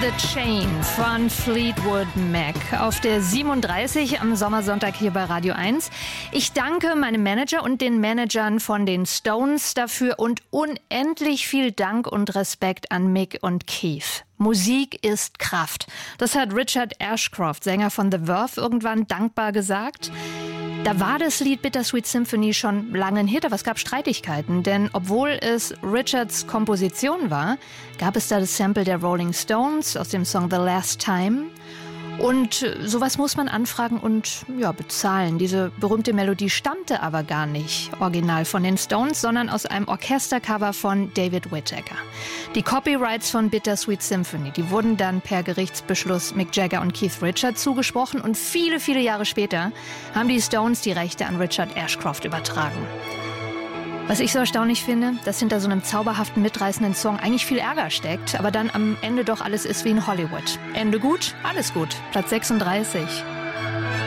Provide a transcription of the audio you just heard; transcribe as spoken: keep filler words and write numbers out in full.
the Chain von Fleetwood Mac auf der siebenunddreißig am Sommersonntag hier bei Radio eins. Ich danke meinem Manager und den Managern von den Stones dafür und unendlich viel Dank und Respekt an Mick und Keith. Musik ist Kraft. Das hat Richard Ashcroft, Sänger von The Verve, irgendwann dankbar gesagt. Da war das Lied Bittersweet Symphony schon lange ein Hit, aber es gab Streitigkeiten. Denn obwohl es Richards Komposition war, gab es da das Sample der Rolling Stones aus dem Song The Last Time. Und sowas muss man anfragen und ja, bezahlen. Diese berühmte Melodie stammte aber gar nicht original von den Stones, sondern aus einem Orchestercover von David Whittaker. Die Copyrights von Bittersweet Symphony, die wurden dann per Gerichtsbeschluss Mick Jagger und Keith Richards zugesprochen und viele, viele Jahre später haben die Stones die Rechte an Richard Ashcroft übertragen. Was ich so erstaunlich finde, dass hinter so einem zauberhaften, mitreißenden Song eigentlich viel Ärger steckt, aber dann am Ende doch alles ist wie in Hollywood. Ende gut, alles gut. Platz sechsunddreißig.